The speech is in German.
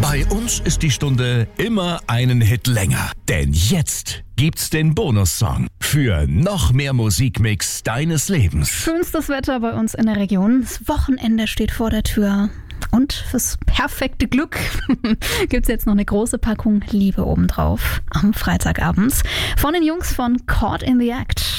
Bei uns ist die Stunde immer einen Hit länger. Denn jetzt gibt's den Bonussong für noch mehr Musikmix deines Lebens. Schönstes Wetter bei uns in der Region. Das Wochenende steht vor der Tür. Und fürs perfekte Glück gibt's jetzt noch eine große Packung Liebe obendrauf am Freitagabend von den Jungs von Caught in the Act.